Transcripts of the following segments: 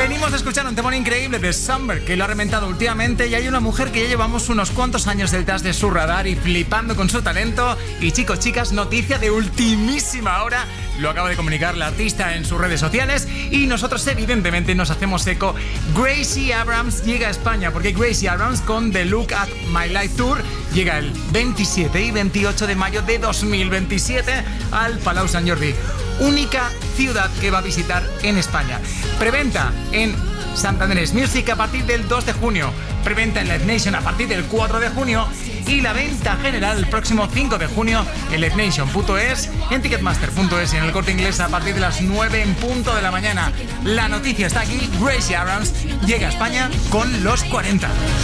Venimos a escuchar un temón increíble de Summer, que lo ha reventado últimamente, y hay una mujer que ya llevamos unos cuantos años detrás de su radar y flipando con su talento. Y chicos, chicas, noticia de ultimísima hora, lo acaba de comunicar la artista en sus redes sociales y nosotros evidentemente nos hacemos eco. Gracie Abrams llega a España, porque Gracie Abrams con The Look at My Life Tour llega el 27 y 28 de mayo de 2027 al Palau Sant Jordi, única ciudad que va a visitar en España. Preventa en Sant Andrés Music a partir del 2 de junio, preventa en Live Nation a partir del 4 de junio y la venta general el próximo 5 de junio en livenation.es, en ticketmaster.es y en el Corte Inglés a partir de las 9 en punto de la mañana. La noticia está aquí, Gracie Abrams llega a España con los 40.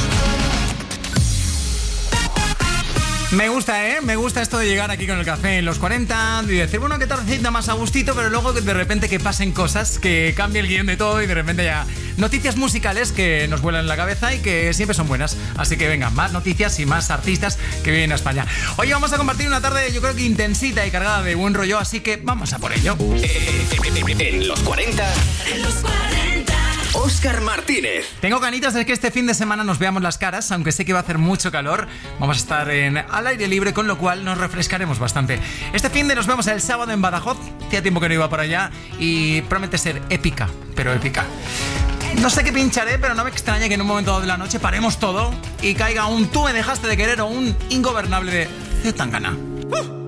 Me gusta, ¿eh? Me gusta esto de llegar aquí con el café en los 40 y decir, bueno, qué tardecita más a gustito, pero luego de repente que pasen cosas, que cambie el guión de todo y de repente ya noticias musicales que nos vuelan en la cabeza y que siempre son buenas. Así que venga, más noticias y más artistas que vienen a España. Hoy vamos a compartir una tarde, yo creo que intensita y cargada de buen rollo, así que vamos a por ello. En los 40. En los 40. Óscar Martínez. Tengo ganitas de que este fin de semana nos veamos las caras, aunque sé que va a hacer mucho calor. Vamos a estar al aire libre, con lo cual nos refrescaremos bastante. Este fin de nos vemos el sábado en Badajoz. Hacía tiempo que no iba por allá y promete ser épica, pero épica. No sé qué pincharé, pero no me extraña que en un momento dado de la noche paremos todo y caiga un Tú me dejaste de querer o un Ingobernable de Zetangana.